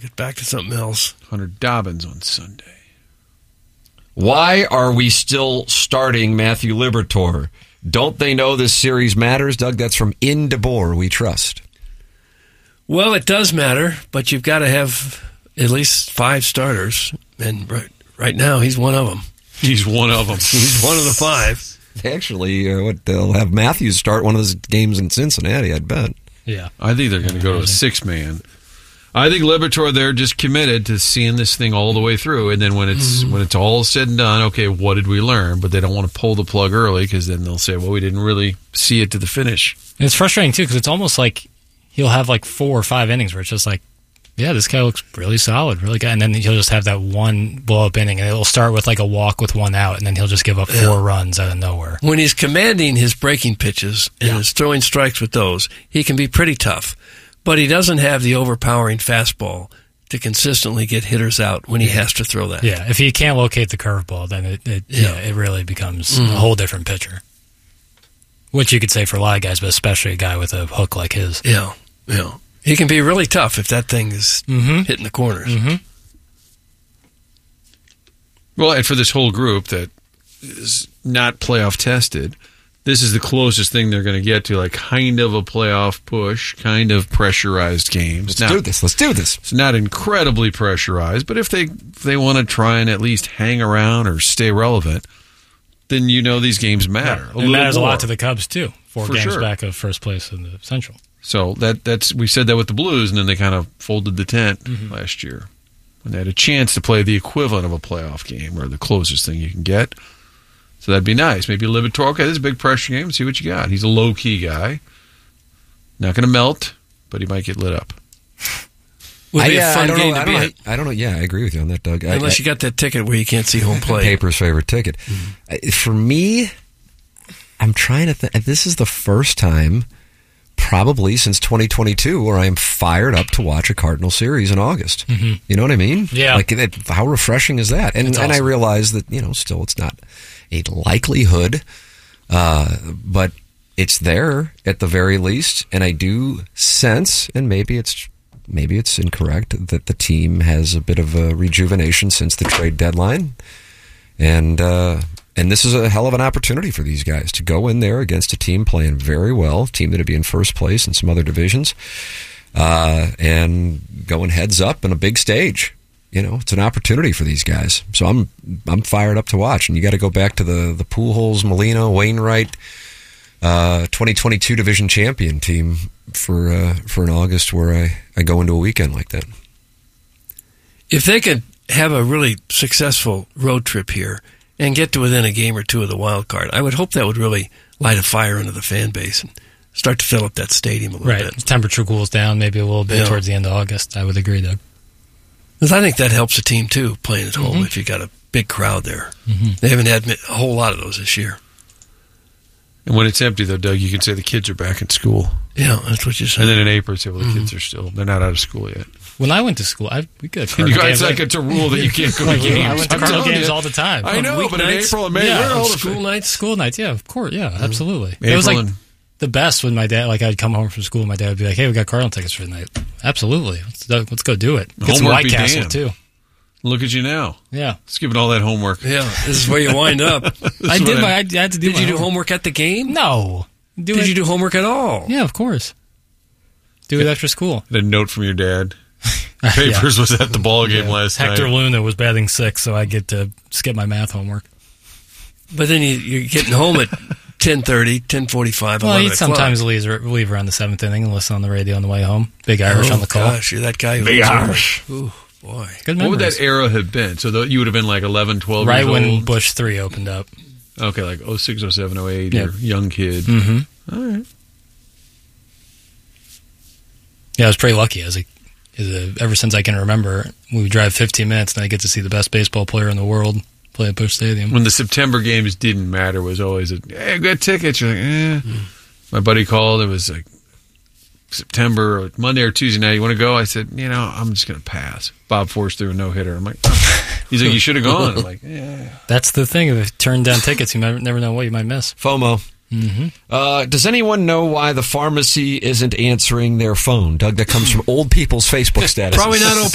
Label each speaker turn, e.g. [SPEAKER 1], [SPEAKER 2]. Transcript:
[SPEAKER 1] get back to something else.
[SPEAKER 2] Hunter Dobbins on Sunday.
[SPEAKER 3] Why are we still starting Matthew Liberatore? Don't they know this series matters? Doug, that's from In DeBoer, we trust.
[SPEAKER 1] Well, it does matter, but you've got to have at least 5 starters, and right now he's one of them.
[SPEAKER 2] He's one of them.
[SPEAKER 1] He's one of the 5.
[SPEAKER 3] Actually, they'll have Matthews start one of those games in Cincinnati, I'd bet.
[SPEAKER 4] Yeah.
[SPEAKER 2] I think they're going to go to a 6-man. I think Liberatore, they're just committed to seeing this thing all the way through, and then when it's all said and done, okay, what did we learn? But they don't want to pull the plug early because then they'll say, well, we didn't really see it to the finish.
[SPEAKER 4] And it's frustrating, too, because it's almost like he'll have like 4 or 5 innings where it's just like, yeah, this guy looks really solid, really good. And then he'll just have that one blow-up inning, and it'll start with like a walk with 1 out, and then he'll just give up 4 runs out of nowhere.
[SPEAKER 1] When he's commanding his breaking pitches and is throwing strikes with those, he can be pretty tough. But he doesn't have the overpowering fastball to consistently get hitters out when he has to throw that.
[SPEAKER 4] Yeah, if he can't locate the curveball, then it really becomes a whole different pitcher. Which you could say for a lot of guys, but especially a guy with a hook like his.
[SPEAKER 1] Yeah. He can be really tough if that thing is hitting the corners.
[SPEAKER 4] Mm-hmm.
[SPEAKER 2] Well, and for this whole group that is not playoff tested, this is the closest thing they're going to get to, like, kind of a playoff push, kind of pressurized games.
[SPEAKER 3] Let's do this.
[SPEAKER 2] It's not incredibly pressurized, but if they want to try and at least hang around or stay relevant, then these games matter.
[SPEAKER 4] It matters a lot to the Cubs, too. 4 games
[SPEAKER 2] sure.
[SPEAKER 4] back of first place in the Central.
[SPEAKER 2] So that's we said that with the Blues, and then they kind of folded the tent last year. And they had a chance to play the equivalent of a playoff game, or the closest thing you can get. So that'd be nice. Maybe Liberatore, okay, this is a big pressure game. See what you got. He's a low-key guy. Not going to melt, but he might get lit up.
[SPEAKER 1] Would be a fun game to be at.
[SPEAKER 3] I don't know. Yeah, I agree with you on that, Doug.
[SPEAKER 1] Unless you got that ticket where you can't see home plate.
[SPEAKER 3] Paper's favorite ticket. For me, I'm trying to think. This is the first time probably since 2022 where I am fired up to watch a Cardinal series in August.
[SPEAKER 4] Mm-hmm.
[SPEAKER 3] You know what I mean?
[SPEAKER 4] Yeah.
[SPEAKER 3] Like, how refreshing is that? And
[SPEAKER 4] awesome.
[SPEAKER 3] I realize that, still it's not a likelihood, but it's there at the very least. And I do sense, and maybe it's incorrect, that the team has a bit of a rejuvenation since the trade deadline. And this is a hell of an opportunity for these guys to go in there against a team playing very well, a team that would be in first place in some other divisions, and going heads up on a big stage. It's an opportunity for these guys. So I'm fired up to watch. And you got to go back to the Pujols, Molina, Wainwright, 2022 division champion team for an August where I go into a weekend like that.
[SPEAKER 1] If they could have a really successful road trip here and get to within a game or two of the wild card, I would hope that would really light a fire under the fan base and start to fill up that stadium a little bit.
[SPEAKER 4] The temperature cools down maybe a little bit towards the end of August. I would agree, Doug.
[SPEAKER 1] Because I think that helps the team, too, playing at home if you got a big crowd there. Mm-hmm. They haven't had a whole lot of those this year.
[SPEAKER 2] And when it's empty, though, Doug, you can say the kids are back in school.
[SPEAKER 1] Yeah, that's what you said.
[SPEAKER 2] And then in April, say, well, the kids are they're not out of school yet.
[SPEAKER 4] When I went to school, we could have
[SPEAKER 2] you guys like it's a rule that you can't go to games.
[SPEAKER 4] I went to Cardinal games all the time.
[SPEAKER 2] I know, but in April and May,
[SPEAKER 1] school nights?
[SPEAKER 4] School nights, yeah, of course, yeah, absolutely.
[SPEAKER 2] April,
[SPEAKER 4] it was like the best when my dad, I'd come home from school and my dad would be like, hey, we got Cardinal tickets for the night. Absolutely. Let's go do it. Get some White Castle, too.
[SPEAKER 2] Look at you now.
[SPEAKER 4] Yeah.
[SPEAKER 2] Skipping all that homework.
[SPEAKER 1] Yeah, this is where you wind up.
[SPEAKER 4] I had to do
[SPEAKER 1] Did you do homework at the game?
[SPEAKER 4] No.
[SPEAKER 1] Did you do homework at all?
[SPEAKER 4] Yeah, of course. Do it after school.
[SPEAKER 2] A note from your dad. Papers was at the ball game last night.
[SPEAKER 4] Hector Luna was batting 6th, so I get to skip my math homework.
[SPEAKER 1] But then you're getting home at 10:30, 10:45, 11
[SPEAKER 4] he'd sometimes leave around the 7th inning and listen on the radio on the way home. Big Irish on the call.
[SPEAKER 1] Gosh, you're that guy who
[SPEAKER 2] Big Irish.
[SPEAKER 1] Ooh, boy.
[SPEAKER 4] Good memories.
[SPEAKER 2] What would that era have been? So you would have been like 11, 12
[SPEAKER 4] right
[SPEAKER 2] years old?
[SPEAKER 4] Right when Bush 3 opened up.
[SPEAKER 2] Okay, like 06, 07, 08, you're a young kid.
[SPEAKER 4] Mm-hmm.
[SPEAKER 2] All right.
[SPEAKER 4] Yeah, I was pretty lucky. Ever since I can remember, we would drive 15 minutes and I get to see the best baseball player in the world play at Busch Stadium.
[SPEAKER 2] When the September games didn't matter, was always hey, I got tickets. You're like, My buddy called. It was like September, or Monday or Tuesday night. You want to go? I said, I'm just going to pass. Bob Force threw a no-hitter. I'm like, he's like, you should have gone. I'm like, yeah.
[SPEAKER 4] That's the thing. If you turn down tickets, you never know what you might miss.
[SPEAKER 3] FOMO.
[SPEAKER 4] Mm-hmm.
[SPEAKER 3] Does anyone know why the pharmacy isn't answering their phone? Doug, that comes from old people's Facebook status.
[SPEAKER 1] Probably not open.